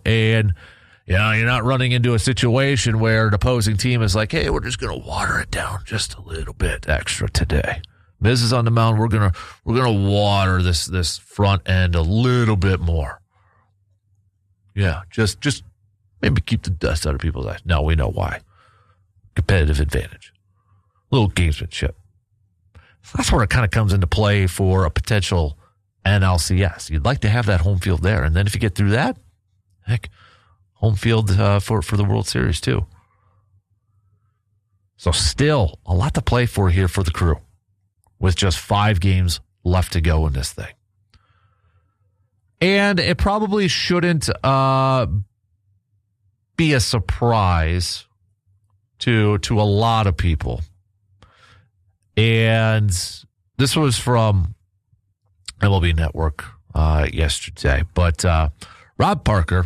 And, you're not running into a situation where an opposing team is like, hey, we're just going to water it down just a little bit extra today. Miz is on the mound. We're gonna water this front end a little bit more. Yeah, just maybe keep the dust out of people's eyes. No, we know why. Competitive advantage, little gamesmanship. That's where it kind of comes into play for a potential NLCS. You'd like to have that home field there, and then if you get through that, heck, home field for the World Series too. So still a lot to play for here for the Crew, with just 5 games left to go in this thing. And it probably shouldn't be a surprise to a lot of people. And this was from MLB Network yesterday. But Rob Parker,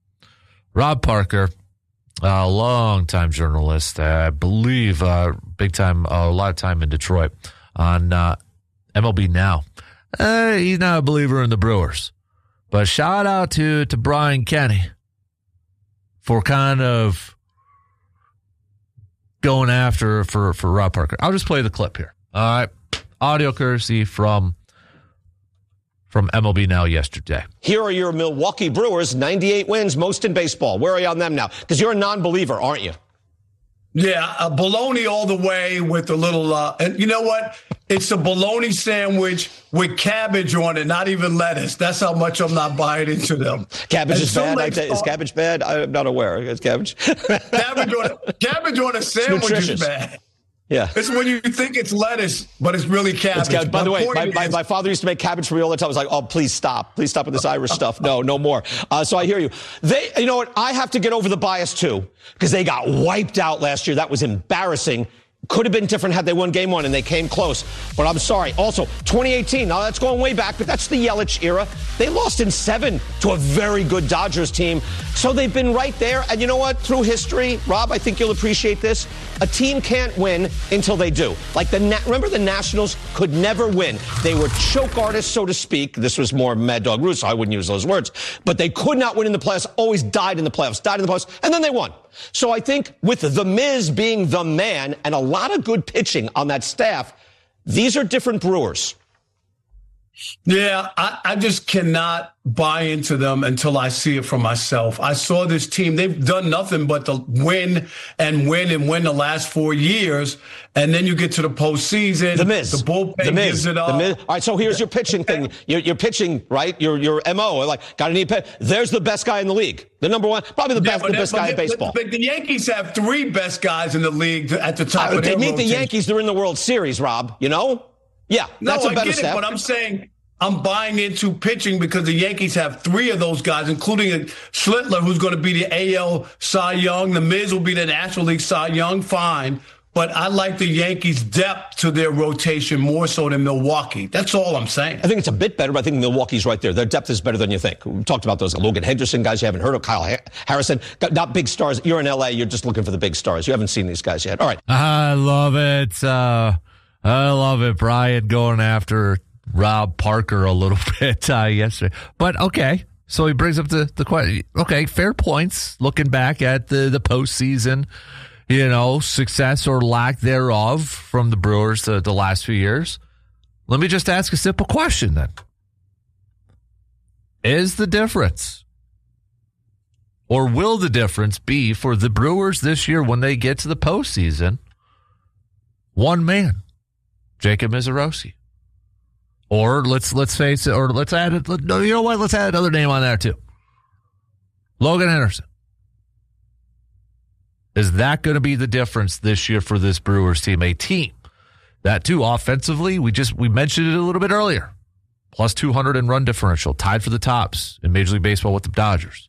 a long-time journalist, I believe big time, a lot of time in Detroit, on MLB Now. He's not a believer in the Brewers. But shout out to Brian Kenny for kind of going after for Rob Parker. I'll just play the clip here. All right. Audio courtesy from MLB Now yesterday. Here are your Milwaukee Brewers, 98 wins, most in baseball. Where are you on them now? Because you're a non-believer, aren't you? Yeah, bologna all the way with a little, and you know what? It's a bologna sandwich with cabbage on it, not even lettuce. That's how much I'm not buying into them. Cabbage is bad? Is cabbage bad? I'm not aware. Is cabbage? Cabbage on a sandwich is bad. Yeah. It's when you think it's lettuce, but it's really cabbage. By the way, my father used to make cabbage for me all the time. I was like, oh, please stop. Please stop with this Irish stuff. No more. So I hear you. You know what? I have to get over the bias, too, because they got wiped out last year. That was embarrassing. Could have been different had they won game 1 and they came close. But I'm sorry. Also, 2018, now that's going way back, but that's the Yelich era. They lost in 7 to a very good Dodgers team. So they've been right there. And you know what? Through history, Rob, I think you'll appreciate this. A team can't win until they do. Like remember the Nationals could never win. They were choke artists, so to speak. This was more Mad Dog Russo. I wouldn't use those words. But they could not win in the playoffs, always died in the playoffs, and then they won. So I think with The Miz being the man and a lot of good pitching on that staff, these are different Brewers. Yeah, I just cannot buy into them until I see it for myself. I saw this team. They've done nothing but to win the last 4 years. And then you get to the postseason. The Miz. The bullpen gives it up. All right, so here's your pitching thing. You're pitching, right? Your MO. Like, got to need pitch. There's the best guy in the league. The number one, probably the best guy in baseball. But the Yankees have 3 best guys in the league at the top of their They meet rotation. The Yankees. They're in the World Series, Rob. You know? Yeah, that's a better step. But I'm saying I'm buying into pitching because the Yankees have 3 of those guys, including Schlittler, who's going to be the AL Cy Young. The Miz will be the National League Cy Young. Fine. But I like the Yankees' depth to their rotation more so than Milwaukee. That's all I'm saying. I think it's a bit better, but I think Milwaukee's right there. Their depth is better than you think. We talked about those Logan Henderson guys you haven't heard of, Kyle Harrison. Not big stars. You're in L.A. You're just looking for the big stars. You haven't seen these guys yet. All right. I love it. I love it. Brian going after Rob Parker a little bit yesterday. But, okay, so he brings up the question. Okay, fair points looking back at the postseason, success or lack thereof from the Brewers the last few years. Let me just ask a simple question then. Is the difference, or will the difference be for the Brewers this year when they get to the postseason, one man, Jacob Misirosi? Or let's face it, or let's add it. No, you know what? Let's add another name on there too. Logan Henderson. Is that going to be the difference this year for this Brewers team? A team that too offensively, we mentioned it a little bit earlier. Plus 200 in run differential, tied for the tops in Major League Baseball with the Dodgers.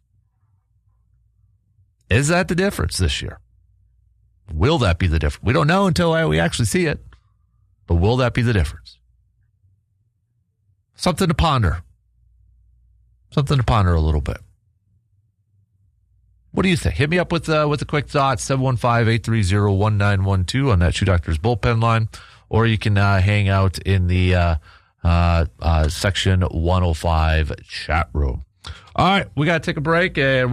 Is that the difference this year? Will that be the difference? We don't know until we actually see it. But will that be the difference? Something to ponder. Something to ponder a little bit. What do you think? Hit me up with a quick thought, 715-830-1912 on that Shoe Doctors bullpen line, or you can hang out in the Section 105 chat room. All right, we got to take a break, and